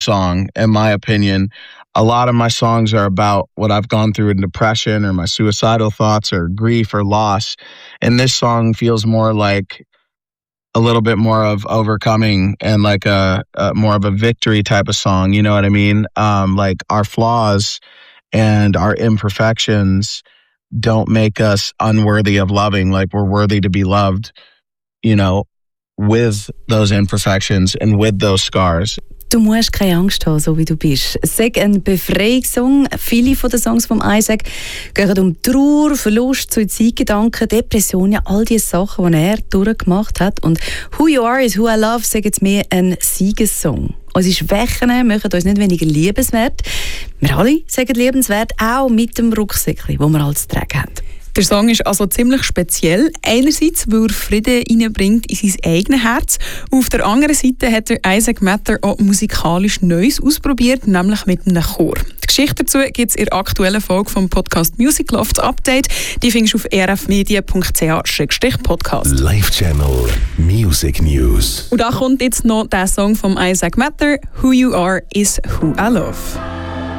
song, in my opinion. A lot of my songs are about what I've gone through in depression or my suicidal thoughts or grief or loss. And this song feels more like a little bit more of overcoming and like a more of a victory type of song. You know what I mean? Like our flaws and our imperfections don't make us unworthy of loving. Like we're worthy to be loved, you know, with those imperfections and with those scars. Du musst keine Angst haben, so wie du bist. Es ist ein Befreiungssong. Viele von den Songs von Isaac gehen um Trauer, Verlust, Suizidgedanken, Depressionen, all diese Sachen, die er durchgemacht hat. Und «Who You Are is Who I Love» sagt jetzt mehr ein Siegessong. Unsere Schwächen machen uns nicht weniger liebenswert. Wir alle sagen liebenswert, auch mit dem Rucksäckchen, das wir als tragen haben. Der Song ist also ziemlich speziell. Einerseits, weil er Frieden hineinbringt in sein eigenes Herz. Und auf der anderen Seite hat der Isaac Matter auch musikalisch Neues ausprobiert, nämlich mit einem Chor. Die Geschichte dazu gibt es in der aktuellen Folge vom Podcast Music Lofts Update. Die findest du auf rfmedia.ch/podcast. Live Channel Music News. Und da kommt jetzt noch der Song vom Isaac Matter, «Who You Are is Who I Love».